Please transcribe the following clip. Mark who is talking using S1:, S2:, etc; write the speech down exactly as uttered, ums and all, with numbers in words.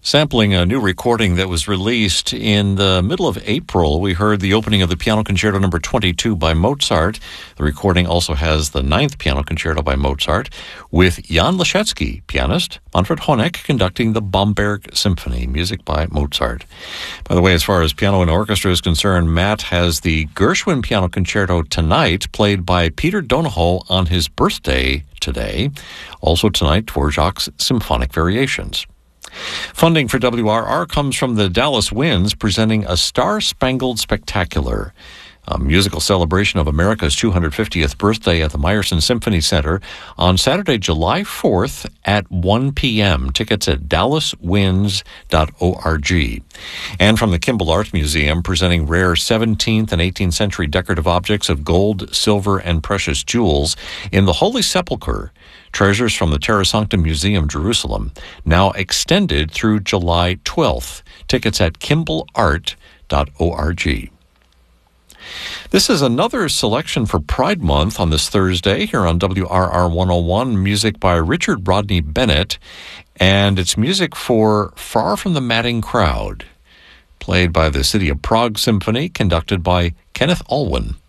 S1: Sampling a new recording that was released in the middle of April, we heard the opening of the Piano Concerto number twenty-two by Mozart. The recording also has the ninth Piano Concerto by Mozart, with Jan Leschetzy, pianist, Manfred Honeck conducting the Bamberg Symphony, music by Mozart. By the way, as far as piano and orchestra is concerned, Matt has the Gershwin Piano Concerto tonight, played by Peter Donohoe on his birthday today. Also tonight, Dvorak's Symphonic Variations. Funding for W R R comes from the Dallas Winds, presenting a Star-Spangled Spectacular, a musical celebration of America's two hundred fiftieth birthday at the Meyerson Symphony Center on Saturday, July fourth at one p.m. Tickets at dallas winds dot org. And from the Kimball Art Museum, presenting rare seventeenth and eighteenth century decorative objects of gold, silver, and precious jewels in the Holy Sepulchre, treasures from the Terra Sancta Museum, Jerusalem, now extended through July twelfth. Tickets at kimball art dot org. This is another selection for Pride Month on this Thursday here on W R R one oh one, music by Richard Rodney Bennett, and it's music for Far from the Madding Crowd, played by the City of Prague Symphony, conducted by Kenneth Alwyn.